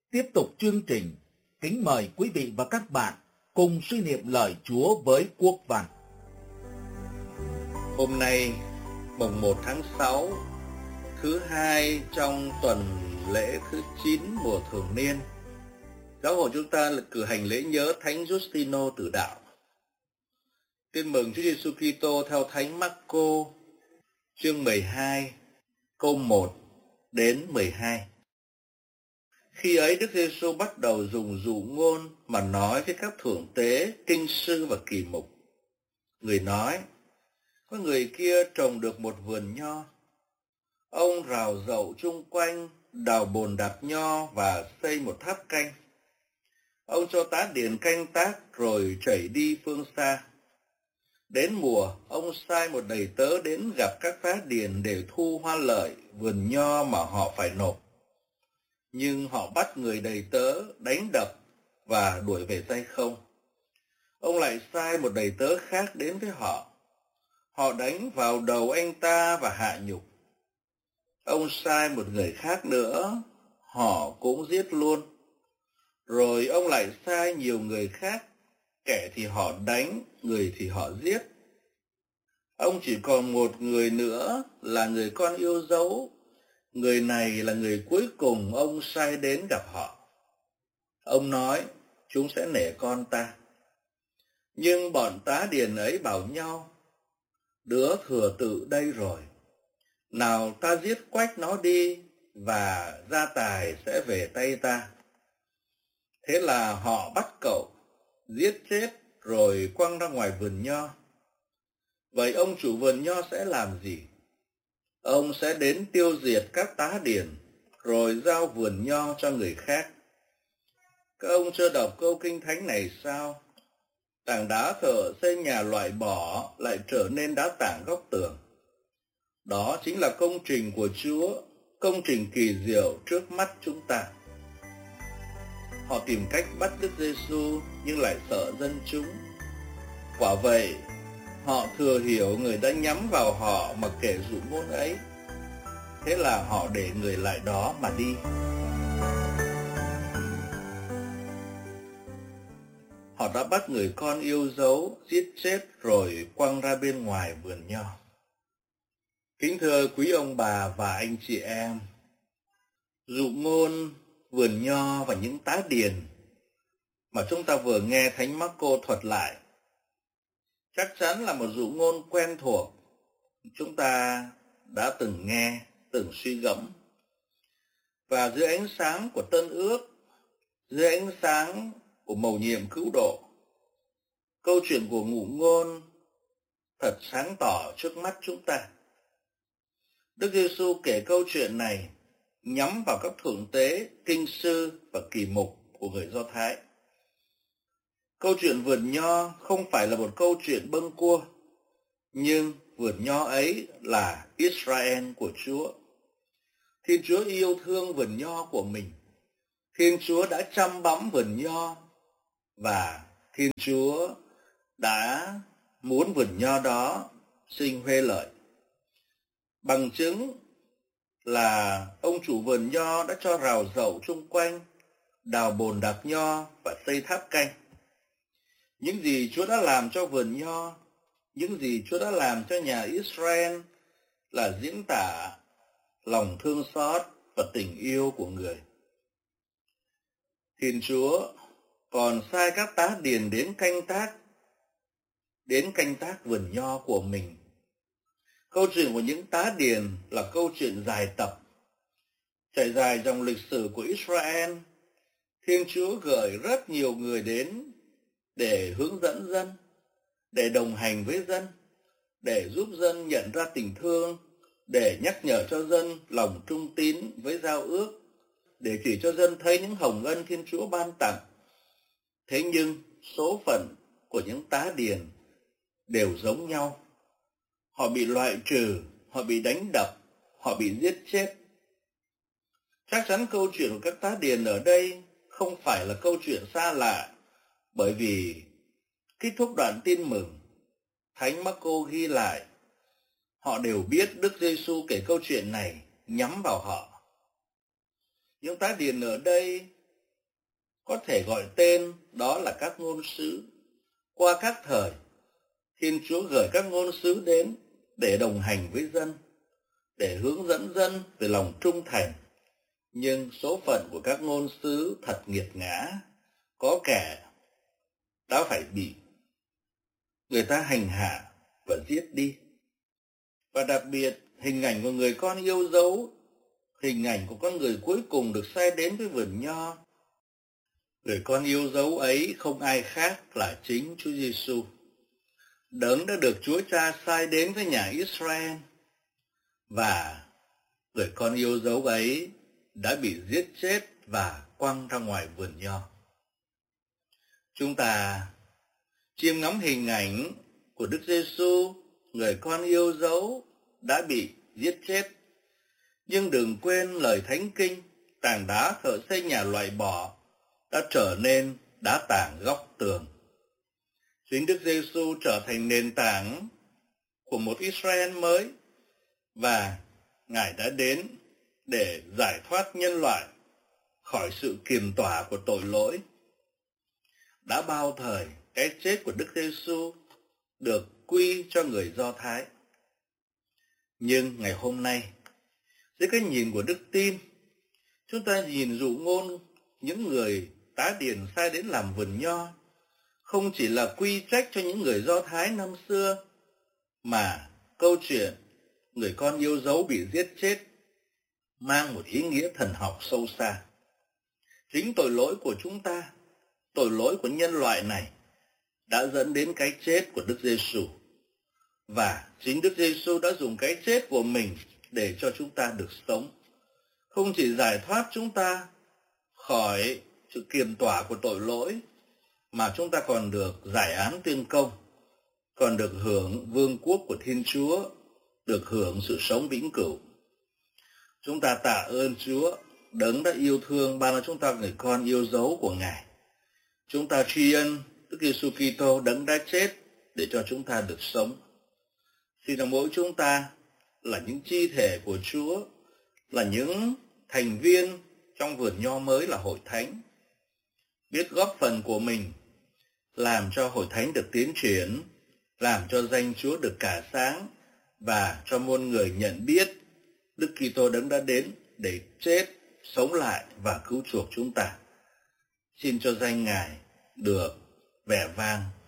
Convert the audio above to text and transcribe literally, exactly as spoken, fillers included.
Tiếp tục chương trình, kính mời quý vị và các bạn cùng suy niệm lời Chúa với Quốc Văn. Hôm nay, mùng một tháng sáu, thứ hai trong tuần lễ thứ chín mùa thường niên, giáo hội chúng ta cử hành lễ nhớ Thánh Giustino Tử Đạo. Tin mừng Chúa Giêsu Kitô theo Thánh Marco, chương mười hai, câu một đến mười hai. Khi ấy Đức Giêsu bắt đầu dùng dụ ngôn mà nói với các thượng tế, kinh sư và kỳ mục. Người nói: có người kia trồng được một vườn nho. Ông rào rậu chung quanh, đào bồn đạp nho và xây một tháp canh. Ông cho tá điền canh tác rồi chảy đi phương xa. Đến mùa, ông sai một đầy tớ đến gặp các tá điền để thu hoa lợi vườn nho mà họ phải nộp. Nhưng họ bắt người đầy tớ, đánh đập và đuổi về tay không. Ông lại sai một đầy tớ khác đến với họ. Họ đánh vào đầu anh ta và hạ nhục. Ông sai một người khác nữa, họ cũng giết luôn. Rồi ông lại sai nhiều người khác, kẻ thì họ đánh, người thì họ giết. Ông chỉ còn một người nữa là người con yêu dấu. Người này là người cuối cùng ông sai đến gặp họ. Ông nói: chúng sẽ nể con ta. Nhưng bọn tá điền ấy bảo nhau: đứa thừa tự đây rồi, nào ta giết quách nó đi, và gia tài sẽ về tay ta. Thế là họ bắt cậu, giết chết rồi quăng ra ngoài vườn nho. Vậy ông chủ vườn nho sẽ làm gì? Ông sẽ đến tiêu diệt các tá điền, rồi giao vườn nho cho người khác. Các ông chưa đọc câu kinh thánh này sao? Tảng đá thợ xây nhà loại bỏ lại trở nên đá tảng góc tường. Đó chính là công trình của Chúa, công trình kỳ diệu trước mắt chúng ta. Họ tìm cách bắt Đức Giêsu nhưng lại sợ dân chúng. Quả vậy, họ thừa hiểu người đã nhắm vào họ mà kể dụ ngôn ấy. Thế là họ để người lại đó mà đi. Họ đã bắt người con yêu dấu, giết chết rồi quăng ra bên ngoài vườn nho. Kính thưa quý ông bà và anh chị em, dụ ngôn vườn nho và những tá điền mà chúng ta vừa nghe Thánh Marco thuật lại chắc chắn là một dụ ngôn quen thuộc, chúng ta đã từng nghe, từng suy gẫm. Và dưới ánh sáng của Tân Ước, dưới ánh sáng của mầu nhiệm cứu độ, câu chuyện của ngụ ngôn thật sáng tỏ trước mắt chúng ta. Đức Giêsu kể câu chuyện này nhắm vào các thượng tế, kinh sư và kỳ mục của người Do Thái. Câu chuyện vườn nho không phải là một câu chuyện bâng cua, nhưng vườn nho ấy là Israel của Chúa. Thiên Chúa yêu thương vườn nho của mình. Thiên Chúa đã chăm bẵm vườn nho, và Thiên Chúa đã muốn vườn nho đó sinh huê lợi. Bằng chứng là ông chủ vườn nho đã cho rào rậu chung quanh, đào bồn đạp nho và xây tháp canh. Những gì Chúa đã làm cho vườn nho, những gì Chúa đã làm cho nhà Israel là diễn tả lòng thương xót và tình yêu của người. Thiên Chúa còn sai các tá điền đến canh tác, đến canh tác vườn nho của mình. Câu chuyện của những tá điền là câu chuyện dài tập, trải dài dòng lịch sử của Israel. Thiên Chúa gửi rất nhiều người đến để hướng dẫn dân, để đồng hành với dân, để giúp dân nhận ra tình thương, để nhắc nhở cho dân lòng trung tín với giao ước, để chỉ cho dân thấy những hồng ân Thiên Chúa ban tặng. Thế nhưng số phận của những tá điền đều giống nhau. Họ bị loại trừ, họ bị đánh đập, họ bị giết chết. Chắc chắn câu chuyện của các tá điền ở đây không phải là câu chuyện xa lạ, bởi vì kết thúc đoạn tin mừng, Thánh Marco ghi lại, họ đều biết Đức Giêsu kể câu chuyện này nhắm vào họ. Những tá điền ở đây có thể gọi tên đó là các ngôn sứ. Qua các thời, Thiên Chúa gửi các ngôn sứ đến để đồng hành với dân, để hướng dẫn dân về lòng trung thành. Nhưng số phận của các ngôn sứ thật nghiệt ngã, có kẻ đã phải bị người ta hành hạ và giết đi. Và đặc biệt, hình ảnh của người con yêu dấu, hình ảnh của con người cuối cùng được sai đến với vườn nho. Người con yêu dấu ấy không ai khác là chính Chúa Giêsu, Đấng đã được Chúa Cha sai đến với nhà Israel. Và người con yêu dấu ấy đã bị giết chết và quăng ra ngoài vườn nho. Chúng ta chiêm ngắm hình ảnh của Đức Giêsu, người con yêu dấu đã bị giết chết. Nhưng đừng quên lời Thánh Kinh, tảng đá thợ xây nhà loại bỏ đã trở nên đá tảng góc tường. Chính Đức Giêsu trở thành nền tảng của một Israel mới, và Ngài đã đến để giải thoát nhân loại khỏi sự kiềm tỏa của tội lỗi. Đã bao thời, cái chết của Đức Giêsu được quy cho người Do Thái. Nhưng ngày hôm nay, dưới cái nhìn của đức tin, chúng ta nhìn dụ ngôn những người tá điền sai đến làm vườn nho không chỉ là quy trách cho những người Do Thái năm xưa, mà câu chuyện người con yêu dấu bị giết chết mang một ý nghĩa thần học sâu xa. Chính tội lỗi của chúng ta, tội lỗi của nhân loại này đã dẫn đến cái chết của Đức Giêsu, và chính Đức Giêsu đã dùng cái chết của mình để cho chúng ta được sống, không chỉ giải thoát chúng ta khỏi sự kiềm tỏa của tội lỗi, mà chúng ta còn được giải án tuyên công, còn được hưởng vương quốc của Thiên Chúa, được hưởng sự sống vĩnh cửu. Chúng ta tạ ơn Chúa, Đấng đã yêu thương ban cho chúng ta người con yêu dấu của Ngài. Chúng ta tri ân Đức Giêsu Kitô, Đấng đã chết để cho chúng ta được sống. Xin là mỗi chúng ta là những chi thể của Chúa, là những thành viên trong vườn nho mới là hội thánh, biết góp phần của mình làm cho hội thánh được tiến triển, làm cho danh Chúa được cả sáng, và cho muôn người nhận biết Đức Kitô Đấng đã đến để chết, sống lại và cứu chuộc chúng ta. Xin cho danh Ngài được vẻ vang